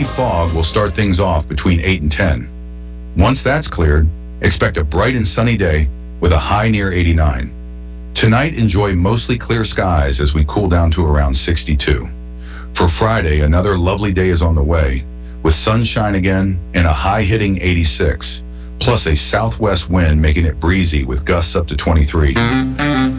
fog will start things off between 8 and 10. Once that's cleared, expect a bright and sunny day with a high near 89. Tonight, enjoy mostly clear skies as we cool down to around 62. For Friday, another lovely day is on the way, with sunshine again and a high-hitting 86, plus a southwest wind making it breezy with gusts up to 23.